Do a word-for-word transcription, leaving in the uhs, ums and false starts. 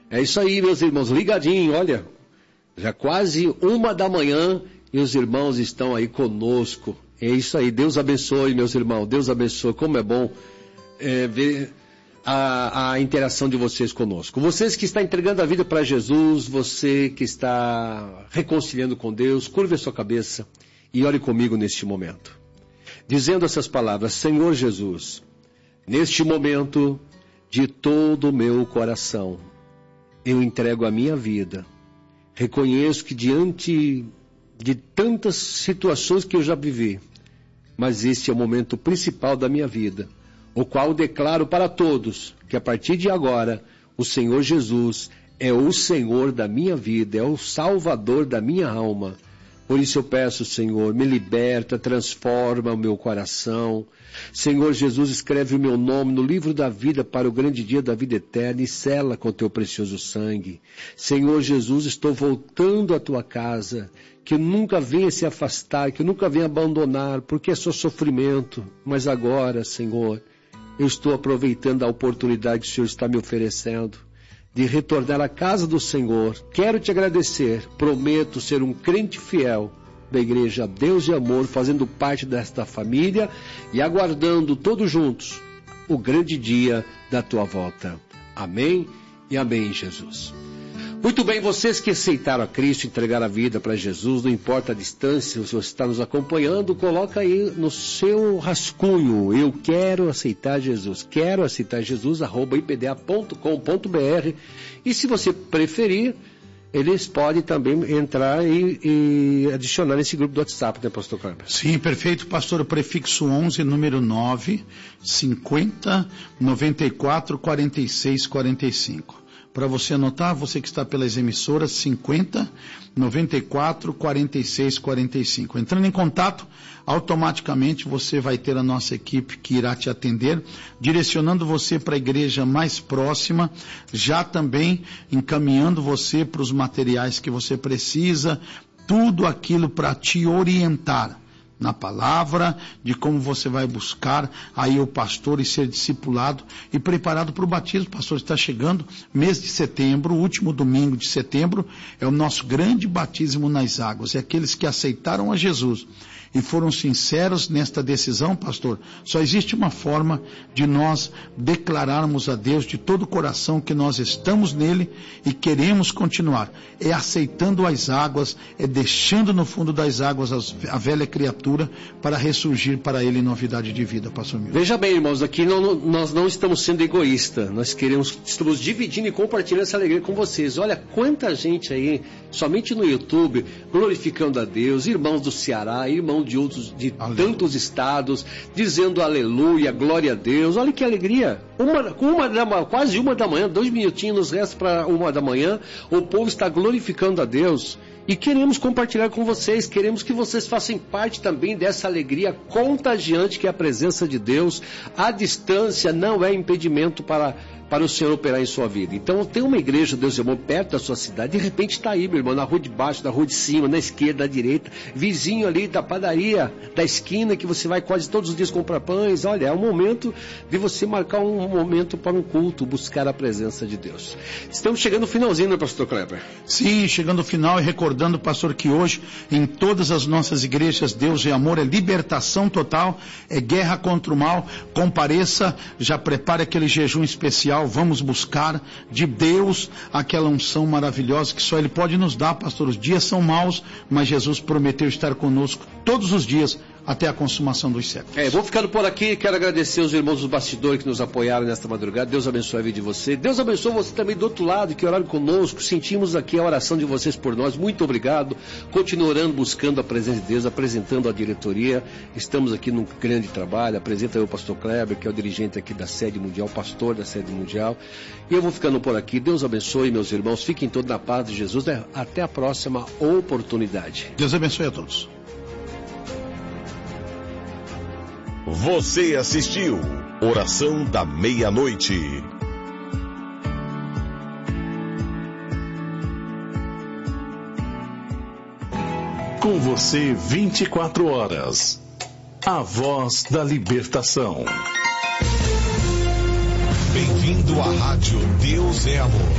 É isso aí, meus irmãos, ligadinho, olha, já quase uma da manhã e os irmãos estão aí conosco. É isso aí, Deus abençoe, meus irmãos, Deus abençoe, como é bom é, ver a, a interação de vocês conosco. Vocês que estão entregando a vida para Jesus, você que está reconciliando com Deus, curve a sua cabeça e ore comigo neste momento. Dizendo essas palavras: Senhor Jesus, neste momento, de todo o meu coração, eu entrego a minha vida. Reconheço que diante de tantas situações que eu já vivi, mas este é o momento principal da minha vida, o qual declaro para todos que a partir de agora, o Senhor Jesus é o Senhor da minha vida, é o Salvador da minha alma. Por isso eu peço, Senhor, me liberta, transforma o meu coração. Senhor Jesus, escreve o meu nome no livro da vida para o grande dia da vida eterna e sela com o teu precioso sangue. Senhor Jesus, estou voltando à tua casa, que nunca venha se afastar, que nunca venha abandonar, porque é só sofrimento. Mas agora, Senhor, eu estou aproveitando a oportunidade que o Senhor está me oferecendo de retornar à casa do Senhor. Quero te agradecer, prometo ser um crente fiel da Igreja Deus e Amor, fazendo parte desta família e aguardando todos juntos o grande dia da tua volta. Amém e amém, Jesus. Muito bem, vocês que aceitaram a Cristo, entregaram a vida para Jesus, não importa a distância, se você está nos acompanhando, coloca aí no seu rascunho: eu quero aceitar Jesus, quero aceitar Jesus, arroba i p d a ponto com ponto b r. E se você preferir, eles podem também entrar e, e adicionar nesse grupo do WhatsApp, né, pastor Kleber? Sim, perfeito, pastor. O prefixo onze, número nove, cinquenta, noventa e quatro, quarenta e seis, quarenta e cinco. Para você anotar, você que está pelas emissoras, cinquenta, noventa e quatro, quarenta e seis, quarenta e cinco. Entrando em contato, automaticamente você vai ter a nossa equipe que irá te atender, direcionando você para a igreja mais próxima, já também encaminhando você para os materiais que você precisa, tudo aquilo para te orientar na palavra, de como você vai buscar aí o pastor e ser discipulado e preparado para o batismo. O pastor está chegando, mês de setembro, o último domingo de setembro, é o nosso grande batismo nas águas. E aqueles que aceitaram a Jesus e foram sinceros nesta decisão, pastor, só existe uma forma de nós declararmos a Deus de todo o coração que nós estamos nele e queremos continuar. É aceitando as águas, é deixando no fundo das águas a velha criatura para ressurgir para ele em novidade de vida, pastor Milton. Veja bem, irmãos, aqui não, nós não estamos sendo egoístas, nós queremos, estamos dividindo e compartilhando essa alegria com vocês. Olha quanta gente aí, somente no YouTube, glorificando a Deus, irmãos do Ceará, irmãos de outros, de aleluia, tantos estados, dizendo aleluia, glória a Deus. Olha que alegria. Uma, uma da, quase uma da manhã, dois minutinhos nos resta para uma da manhã, o povo está glorificando a Deus. E queremos compartilhar com vocês, queremos que vocês façam parte também dessa alegria contagiante que é a presença de Deus. A distância não é impedimento para, para o Senhor operar em sua vida. Então tem uma igreja, Deus e Amor, perto da sua cidade, de repente está aí, meu irmão, na rua de baixo, na rua de cima, na esquerda, na direita, vizinho ali da padaria, da esquina, que você vai quase todos os dias comprar pães. Olha, é o momento de você marcar um momento para um culto, buscar a presença de Deus. Estamos chegando no finalzinho, né, pastor Kleber? Sim, chegando ao final e recordando, pastor, que hoje em todas as nossas igrejas Deus é Amor, é libertação total, é guerra contra o mal. Compareça, já prepare aquele jejum especial, vamos buscar de Deus aquela unção maravilhosa que só Ele pode nos dar, pastor. Os dias são maus, mas Jesus prometeu estar conosco todos os dias até a consumação dos séculos. É, vou ficando por aqui, quero agradecer os irmãos dos bastidores que nos apoiaram nesta madrugada. Deus abençoe a vida de você. Deus abençoe você também do outro lado, que oraram conosco. Sentimos aqui a oração de vocês por nós. Muito obrigado. Continuando buscando a presença de Deus, apresentando a diretoria. Estamos aqui num grande trabalho. Apresenta eu o pastor Kleber, que é o dirigente aqui da sede mundial, pastor da sede mundial. E eu vou ficando por aqui. Deus abençoe, meus irmãos. Fiquem todos na paz de Jesus. Até a próxima oportunidade. Deus abençoe a todos. Você assistiu Oração da Meia-Noite. Com você vinte e quatro horas. A voz da libertação. Bem-vindo à Rádio Deus é Amor.